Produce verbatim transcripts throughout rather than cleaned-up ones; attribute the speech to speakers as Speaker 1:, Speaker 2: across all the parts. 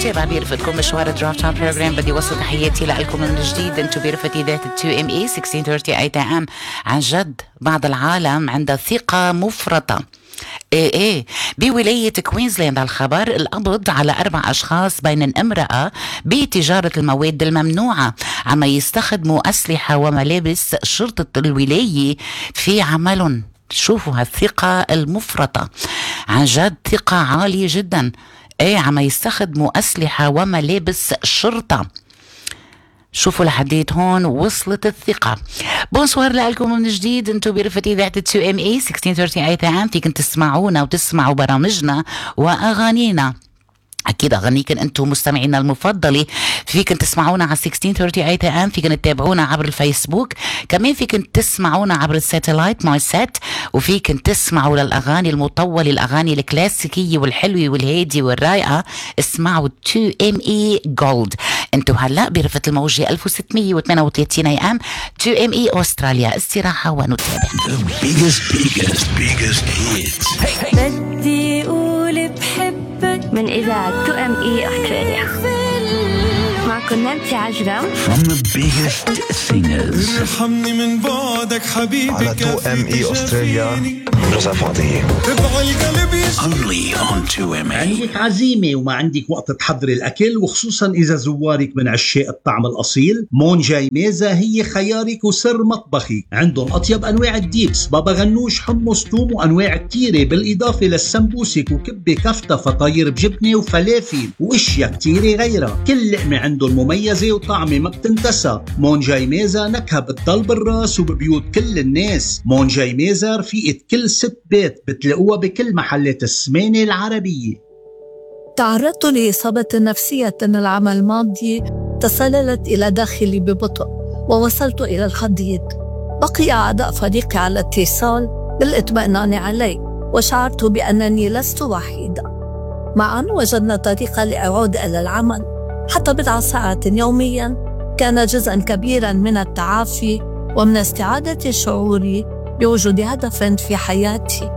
Speaker 1: متابعة بيرفتكم مشوار درافت تايم بروجرام. بدي وصل تحياتي لكم من جديد. انتم بيرفت إذاعة تو إم إي ستة عشر ثلاثين أي ام. عن جد بعض العالم عنده ثقة مفرطة ايه ايه بولاية كوينزلاند. الخبر القبض على أربع أشخاص بين امرأة بتجارة المواد الممنوعة عما يستخدموا أسلحة وملابس شرطة الولاية في عملهم. شوفوا هالثقة المفرطة، عن جد ثقة عالية جدا. ايه عما يستخدموا أسلحة وملابس شرطة. شوفوا لحديت هون وصلت الثقة. بونسوار لكم من جديد. انتو برفة إذاعة تو إم إي ستة عشر ثلاثين أي ام. فيكن تسمعونا وتسمعوا برامجنا وأغانينا. أكيد أغنيكن أنتم مستمعينا المفضلة. فيكن تسمعونا على ستة عشر ثلاثين أي ام. فيكن تتابعونا عبر الفيسبوك. كمان فيكن تسمعونا عبر الساتلايت ماي سات. وفيكن تسمعوا للأغاني المطولة، الأغاني الكلاسيكية والحلوة والهادية والرايقة. اسمعوا تو إم إي Gold. أنتم هلأ برفة الموجة ألف وستمية وثمانية وثلاثين أي ام. تو إم إي أستراليا. استراحة ونتابع.
Speaker 2: The biggest, biggest, biggest hits.
Speaker 3: بدي أقول بحبك
Speaker 4: من إذاعة تو إم إي أستراليا. معكم نانسي عجرم.
Speaker 2: From the biggest singers.
Speaker 5: ارحمني من بعدك حبيبي.
Speaker 6: على تو إم إي أستراليا. رضا فاضي.
Speaker 5: تبع القلب يشتاق.
Speaker 2: Only on تو إم إي.
Speaker 7: عندك عزيمة وما عندك وقت تحضري الأكل، وخصوصا إذا زوارك من عشاق الطعم الأصيل، مونجاي ميزة هي خيارك وسر مطبخي. عندهم أطيب أنواع الديبس، بابا غنوش، حمص، توم، وأنواع كتيرة، بالإضافة للسمبوسك وكبة كفتة، فطاير بجبنة وفلافل وإشياء كتيرة غيرها. كل لقمة عندهم مميزة وطعمة ما بتنتسى. مونجاي ميزة نكهة بتضل بالراس وببيوت كل الناس. مونجاي ميزة رفيقة كل ست بيت، بتلاقوها بكل محلات السمانة العربية.
Speaker 8: تعرضت لإصابة نفسية العام الماضي تسللت إلى داخلي ببطء، ووصلت إلى الخضيض. بقي أعضاء فريقي على اتصال للإطمئنان علي، وشعرت بأنني لست وحيدة. معا وجدنا طريقة لأعود إلى العمل. حتى بضع ساعات يوميا كان جزءا كبيرا من التعافي ومن استعادة شعوري بوجود هدف في حياتي.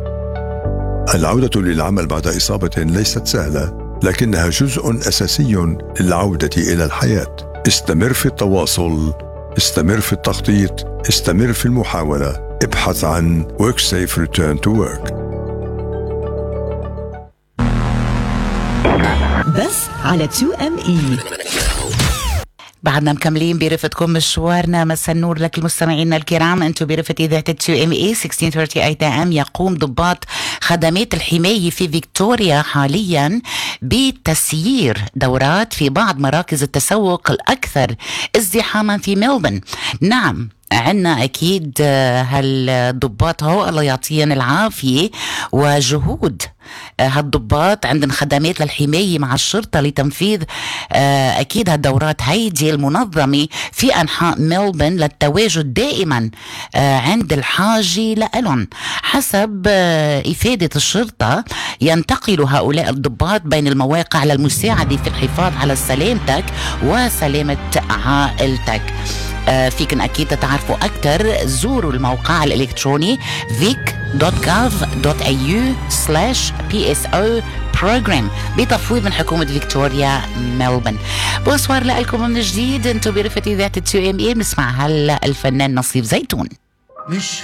Speaker 9: العودة للعمل بعد إصابة ليست سهلة، لكنها جزء أساسي للعودة إلى الحياة. استمر في التواصل، استمر في التخطيط، استمر في المحاولة. ابحث عن WorkSafe Return to Work.
Speaker 10: بس على تو إم إي.
Speaker 1: بعدنا مكملين برفتكم مشوارنا. مساء النور لك المستمعين الكرام. انتم برفة إذاعة تو إم إي ستة عشر ثلاثين أي ام. يقوم ضباط خدمات الحماية في فيكتوريا حاليا بتسيير دورات في بعض مراكز التسوق الأكثر ازدحاما في ملبن. نعم، عنا أكيد هالضباط هو الله يعطيهم العافية وجهود هالضباط عندن خدمات للحماية مع الشرطة لتنفيذ أكيد هالدورات هيدي المنظمة في أنحاء ملبن للتواجد دائما عند الحاجة لألون. حسب إفادة الشرطة ينتقل هؤلاء الضباط بين المواقع للمساعدة في الحفاظ على سلامتك وسلامة عائلتك. فيكن أكيد تتعرفوا أكثر زوروا الموقع الإلكتروني فيك دوت جوف دوت إيه يو سلاش بي إس أو بروجرام بتفويض من حكومة فيكتوريا ملبن. بونسوار لكم من جديد. انتم برفة إذاعة تو إم إي. بنسمع هلا الفنان نصيب زيتون.
Speaker 5: مش